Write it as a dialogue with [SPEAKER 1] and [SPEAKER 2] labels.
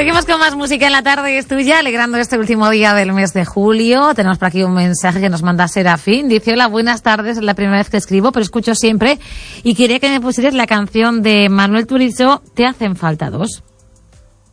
[SPEAKER 1] Seguimos con más música en la tarde, es tuya, alegrando este último día del mes de julio. Tenemos por aquí un mensaje que nos manda Serafín. Dice: hola, buenas tardes, es la primera vez que escribo, pero escucho siempre y quería que me pusieras la canción de Manuel Turizo, Te hacen falta dos.